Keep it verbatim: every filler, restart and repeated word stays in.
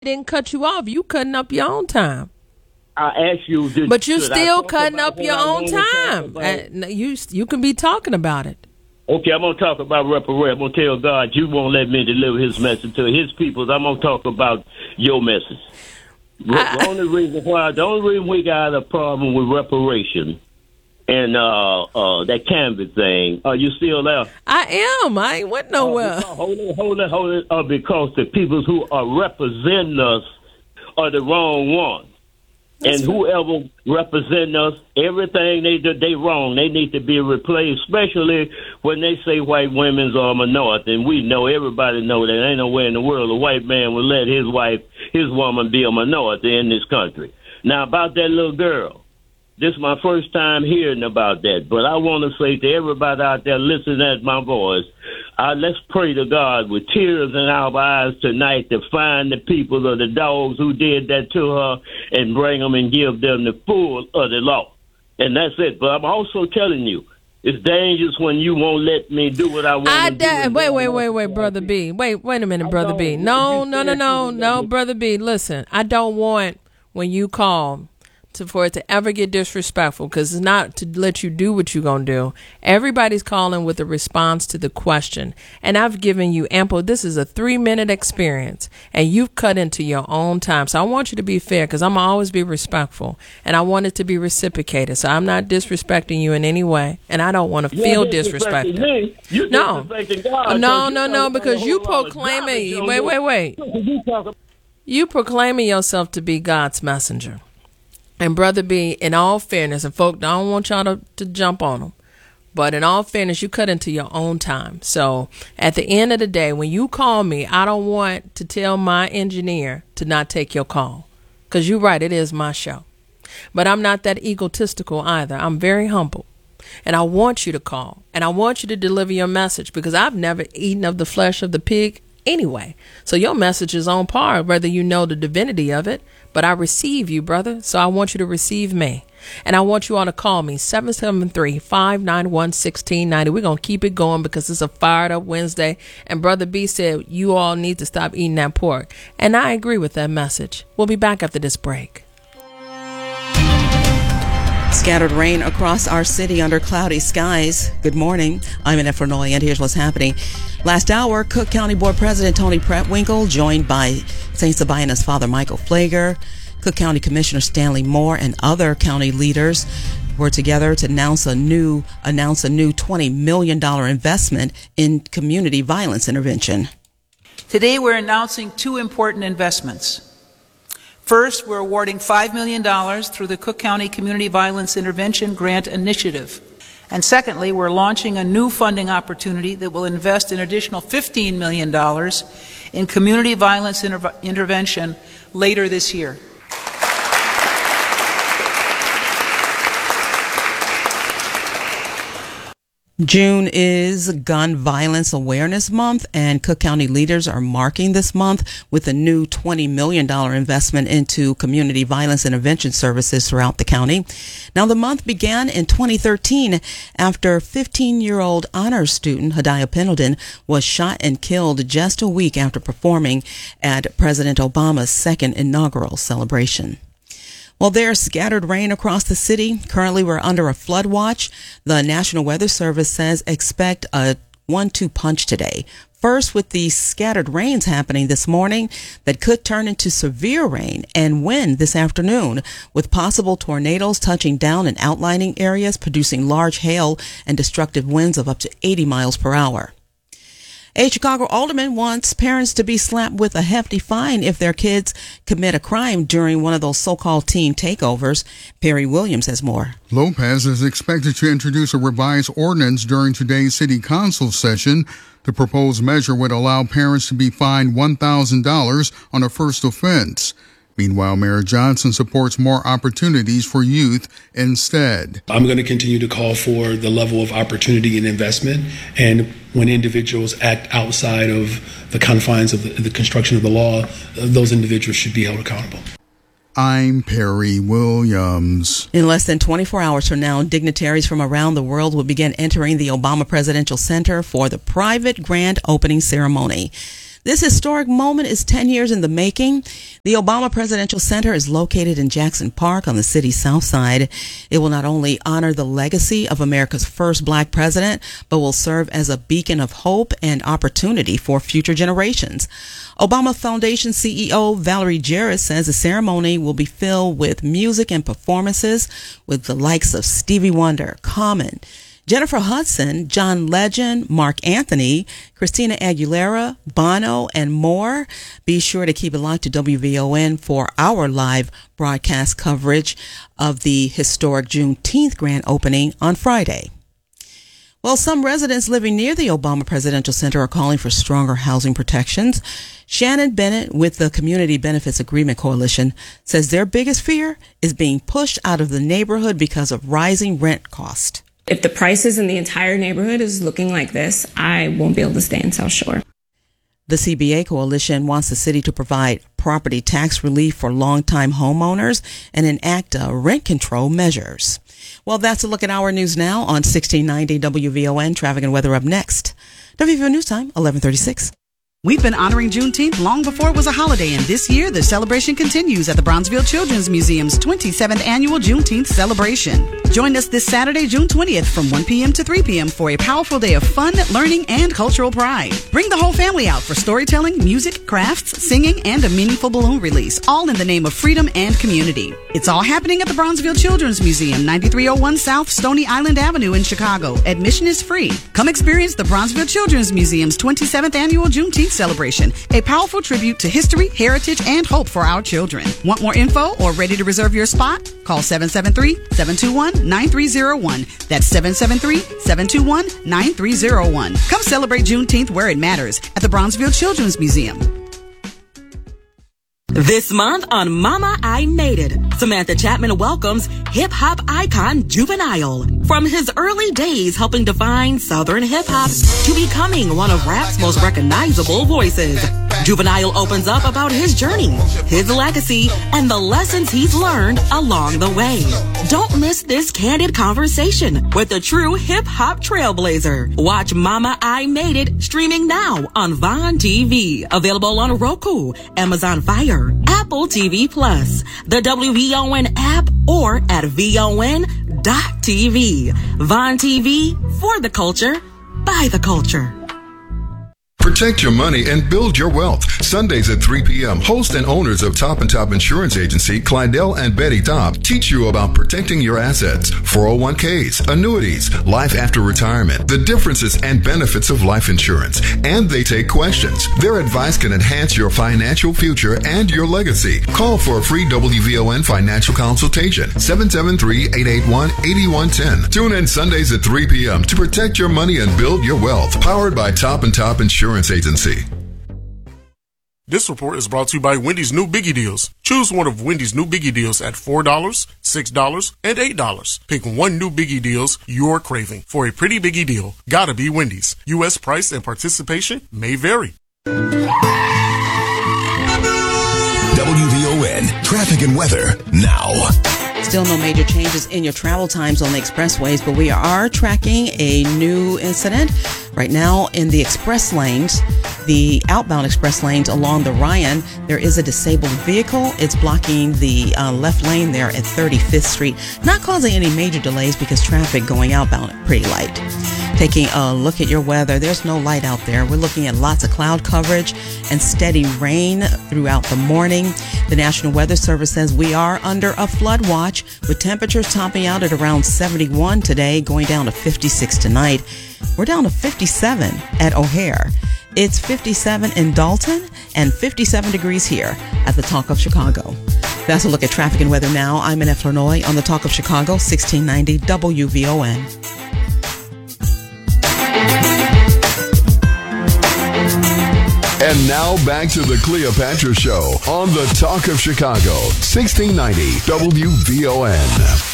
didn't cut you off. You cutting up your own time. I asked you, did, but you still I cutting up your own time. Uh, you you can be talking about it. Okay, I'm gonna talk about reparation. I'm gonna tell God you won't let me deliver His message to His people. I'm gonna talk about your message. I, the only reason why, the only reason we got a problem with reparation and uh, uh, that canvas thing. Are you still there? I am. I ain't went nowhere. Uh, hold it, hold it, hold it. Uh, because the people who are representing us are the wrong ones. That's and whoever represent us, everything they do, they wrong. They need to be replaced, especially when they say white women's are a minority. And we know, everybody know that ain't nowhere in the world a white man will let his wife, his woman be a minority in this country. Now, about that little girl, this is my first time hearing about that. But I want to say to everybody out there listening at my voice, Uh, let's pray to God with tears in our eyes tonight to find the people or the dogs who did that to her and bring them and give them the full of the law. And that's it. But I'm also telling you, it's dangerous when you won't let me do what I want I to da- do. Wait, wait, wait, wait, Brother B. Wait, wait a minute, Brother B. No, no, no, no, no, Brother B. Listen, I don't want when you call to for it to ever get disrespectful, because it's not to let you do what you're going to do. Everybody's calling with a response to the question. And I've given you ample. This is a three minute experience and you've cut into your own time. So I want you to be fair, because I'm always be respectful and I want it to be reciprocated. So I'm not disrespecting you in any way. And I don't want to feel disrespected. Me. You're no, God, no, no, no, because you proclaiming, wait, wait, wait. You proclaiming yourself to be God's messenger. And Brother B, in all fairness, and folk, I don't want y'all to, to jump on them, but in all fairness, you cut into your own time. So at the end of the day, when you call me, I don't want to tell my engineer to not take your call, because you're right, it is my show. But I'm not that egotistical either. I'm very humble. And I want you to call, and I want you to deliver your message, because I've never eaten of the flesh of the pig anyway. So your message is on par, whether you know the divinity of it. But I receive you, brother. So I want you to receive me. And I want you all to call me, seven seven three, five nine one, one six nine zero. We're going to keep it going because it's a fired up Wednesday. And Brother B said, you all need to stop eating that pork. And I agree with that message. We'll be back after this break. Scattered rain across our city under cloudy skies. Good morning. I'm Annette Fernoy, and here's what's happening. Last hour, Cook County Board President Tony Prewinkle, joined by Saint Sabina's Father Michael Flager, Cook County Commissioner Stanley Moore, and other county leaders were together to announce a new announce a new twenty million dollars investment in community violence intervention. Today, we're announcing two important investments. First, we're awarding five million dollars through the Cook County Community Violence Intervention Grant Initiative. And secondly, we're launching a new funding opportunity that will invest an additional fifteen million dollars in community violence inter- intervention later this year. June is Gun Violence Awareness Month, and Cook County leaders are marking this month with a new twenty million dollars investment into community violence intervention services throughout the county. Now, the month began in twenty thirteen after fifteen-year-old honors student Hadiah Pendleton was shot and killed just a week after performing at President Obama's second inaugural celebration. Well, there's scattered rain across the city. Currently, we're under a flood watch. The National Weather Service says expect a one two punch today. First, with the scattered rains happening this morning that could turn into severe rain and wind this afternoon, with possible tornadoes touching down in outlying areas, producing large hail and destructive winds of up to eighty miles per hour. A Chicago alderman wants parents to be slapped with a hefty fine if their kids commit a crime during one of those so-called teen takeovers. Perry Williams has more. Lopez is expected to introduce a revised ordinance during today's city council session. The proposed measure would allow parents to be fined one thousand dollars on a first offense. Meanwhile, Mayor Johnson supports more opportunities for youth instead. I'm going to continue to call for the level of opportunity and investment, and when individuals act outside of the confines of the, the construction of the law, those individuals should be held accountable. I'm Perry Williams. In less than twenty-four hours from now, dignitaries from around the world will begin entering the Obama Presidential Center for the private grand opening ceremony. This historic moment is ten years in the making. The Obama Presidential Center is located in Jackson Park on the city's south side. It will not only honor the legacy of America's first black president, but will serve as a beacon of hope and opportunity for future generations. Obama Foundation C E O Valerie Jarrett says the ceremony will be filled with music and performances with the likes of Stevie Wonder, Common, Jennifer Hudson, John Legend, Mark Anthony, Christina Aguilera, Bono, and more. Be sure to keep it locked to W V O N for our live broadcast coverage of the historic Juneteenth grand opening on Friday. Well, some residents living near the Obama Presidential Center are calling for stronger housing protections. Shannon Bennett with the Community Benefits Agreement Coalition says their biggest fear is being pushed out of the neighborhood because of rising rent costs. If the prices in the entire neighborhood is looking like this, I won't be able to stay in South Shore. The C B A Coalition wants the city to provide property tax relief for longtime homeowners and enact uh, rent control measures. Well, that's a look at our news now on sixteen ninety W V O N. Traffic and weather up next. W V O News Time, eleven thirty-six. We've been honoring Juneteenth long before it was a holiday, and this year the celebration continues at the Bronzeville Children's Museum's twenty-seventh Annual Juneteenth Celebration. Join us this Saturday, June twentieth from one p.m. to three p.m. for a powerful day of fun, learning, and cultural pride. Bring the whole family out for storytelling, music, crafts, singing, and a meaningful balloon release, all in the name of freedom and community. It's all happening at the Bronzeville Children's Museum, ninety-three oh one South Stony Island Avenue in Chicago. Admission is free. Come experience the Bronzeville Children's Museum's twenty-seventh Annual Juneteenth Celebration, a powerful tribute to history, heritage, and hope for our children. Want more info or ready to reserve your spot? Call seven seven three, seven two one, nine three zero one. That's seven seven three, seven two one, nine three zero one. Come celebrate Juneteenth where it matters at the Bronzeville Children's Museum. This month on Mama, I Made It, Samantha Chapman welcomes hip-hop icon Juvenile. From his early days helping define Southern hip-hop to becoming one of rap's most recognizable voices, Juvenile opens up about his journey, his legacy, and the lessons he's learned along the way. Don't miss this candid conversation with a true hip-hop trailblazer. Watch Mama, I Made It streaming now on Vaughn T V. Available on Roku, Amazon Fire, Apple T V Plus, the W V O N app, or at V O N dot T V. Vaughn T V, for the culture, by the culture. Protect your money and build your wealth. Sundays at three p.m., host and owners of Top and Top Insurance Agency, Clydell and Betty Top, teach you about protecting your assets, four oh one k's, annuities, life after retirement, the differences and benefits of life insurance, and they take questions. Their advice can enhance your financial future and your legacy. Call for a free W V O N financial consultation, seven seven three, eight eight one, eight one one zero. Tune in Sundays at three p.m. to protect your money and build your wealth. Powered by Top and Top Insurance Agency. This report is brought to you by Wendy's new Biggie Deals. Choose one of Wendy's new Biggie Deals at four dollars, six dollars, and eight dollars. Pick one new Biggie Deals you're craving. For a pretty Biggie deal, gotta be Wendy's. U S price and participation may vary. W V O N Traffic and Weather now. Still no major changes in your travel times on the expressways, but we are tracking a new incident right now in the express lanes, the outbound express lanes along the Ryan. There is a disabled vehicle. It's blocking the uh, left lane there at thirty-fifth Street, not causing any major delays because traffic going outbound pretty light. Taking a look at your weather, there's no light out there. We're looking at lots of cloud coverage and steady rain throughout the morning. The National Weather Service says we are under a flood watch with temperatures topping out at around seventy-one today, going down to fifty-six tonight. We're down to fifty-seven at O'Hare. It's fifty-seven in Dalton and fifty-seven degrees here at the Talk of Chicago. That's a look at traffic and weather now. I'm Annette Flournoy on the Talk of Chicago, sixteen ninety W V O N. And now back to the Cleopatra Show on the Talk of Chicago, sixteen ninety W V O N.